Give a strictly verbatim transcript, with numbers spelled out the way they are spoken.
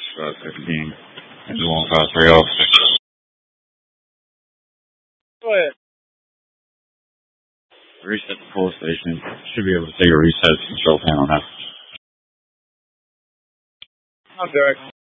uh, fifteen. It's one five three oh six. Go ahead. Reset the pull station. Should be able to take a reset control panel now. Okay.